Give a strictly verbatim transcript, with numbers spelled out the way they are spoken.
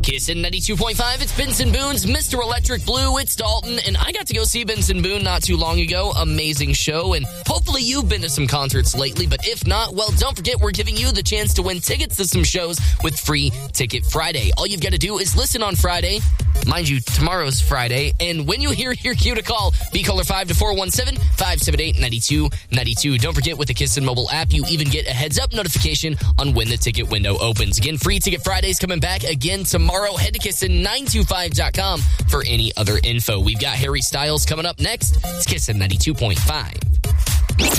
Kissin' ninety-two point five, it's Benson Boone's Mister Electric Blue, it's Dalton, and I got to go see Benson Boone not too long ago. Amazing show, and hopefully you've been to some concerts lately, but if not, well, don't forget we're giving you the chance to win tickets to some shows with Free Ticket Friday. All you've got to do is listen on Friday. Mind you, tomorrow's Friday, and when you hear your cue to call, be caller five to four one seven, five seven eight, nine two nine two. Don't forget, with the Kissin' mobile app, you even get a heads-up notification on when the ticket window opens. Again, Free Ticket Friday's coming back again tomorrow. Head to kissin nine two five dot com for any other info. We've got Harry Styles coming up next. It's Kissin' ninety-two point five.